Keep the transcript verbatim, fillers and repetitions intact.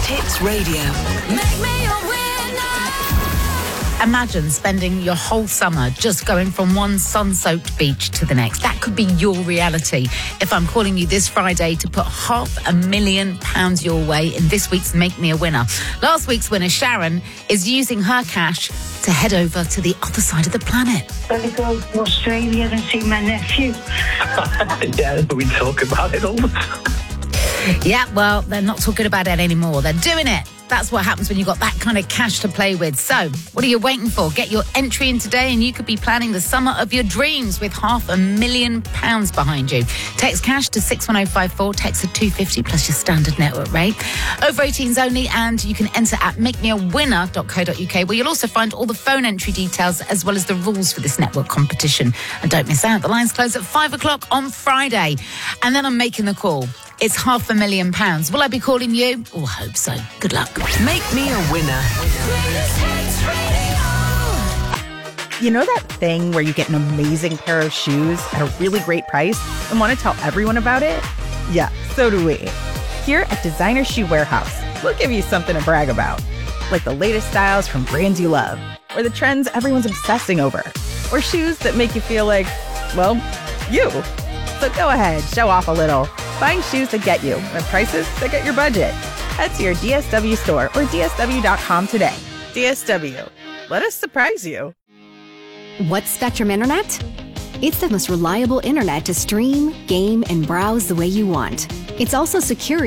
Hits Radio. Make me a winner. Imagine spending your whole summer just going from one sun-soaked beach to the next. That could be your reality if I'm calling you this Friday to put half a million pounds your way in this week's Make Me a Winner. Last week's winner, Sharon, is using her cash to head over to the other side of the planet. I'm going to go to Australia and see my nephew. Yeah, we talk about it all the time. Yeah, well, they're not talking about it anymore. They're doing it. That's what happens when you've got that kind of cash to play with. So, what are you waiting for? Get your entry in today and you could be planning the summer of your dreams with half a million pounds behind you. Text cash to six one oh five four, text at two fifty plus your standard network rate. Over eighteens only, and you can enter at make me a winner dot co dot uk, where you'll also find all the phone entry details as well as the rules for this network competition. And don't miss out, the lines close at five o'clock on Friday. And then I'm making the call. It's half a million pounds. Will I be calling you? Oh, I hope so. Good luck. Make me a winner. You know that thing where you get an amazing pair of shoes at a really great price and want to tell everyone about it? Yeah, so do we. Here at Designer Shoe Warehouse, we'll give you something to brag about. Like the latest styles from brands you love, or the trends everyone's obsessing over, or shoes that make you feel like, well, you. So go ahead, show off a little. Find shoes that get you at prices that get your budget. Head to your D S W store or D S W dot com today. D S W. Let us surprise you. What's Spectrum Internet? It's the most reliable internet to stream, game, and browse the way you want. It's also secure.